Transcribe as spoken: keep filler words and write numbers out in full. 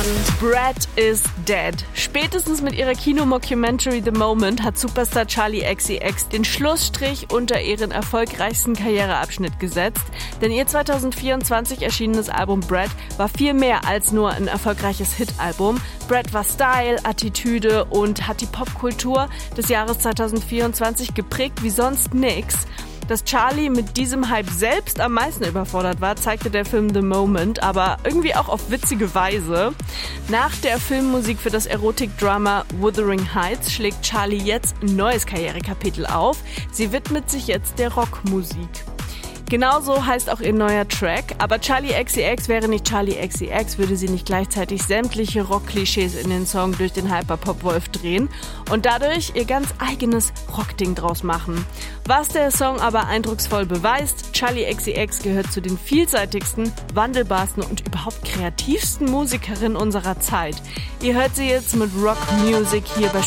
Brad is dead. Spätestens mit ihrer Kino-Mockumentary The Moment hat Superstar Charli X C X den Schlussstrich unter ihren erfolgreichsten Karriereabschnitt gesetzt, denn ihr zwanzig vierundzwanzig erschienenes Album Brad war viel mehr als nur ein erfolgreiches Hit-Album. Brad war Style, Attitüde und hat die Popkultur des Jahres zwanzig vierundzwanzig geprägt wie sonst nix. Dass Charli mit diesem Hype selbst am meisten überfordert war, zeigte der Film The Moment, aber irgendwie auch auf witzige Weise. Nach der Filmmusik für das Erotikdrama Wuthering Heights schlägt Charli jetzt ein neues Karrierekapitel auf. Sie widmet sich jetzt der Rockmusik. Genauso heißt auch ihr neuer Track, aber Charli X C X wäre nicht Charli X C X, würde sie nicht gleichzeitig sämtliche Rock-Klischees in den Song durch den Hyperpop-Wolf drehen und dadurch ihr ganz eigenes Rockding draus machen. Was der Song aber eindrucksvoll beweist, Charli X C X gehört zu den vielseitigsten, wandelbarsten und überhaupt kreativsten Musikerinnen unserer Zeit. Ihr hört sie jetzt mit Rock Music hier bei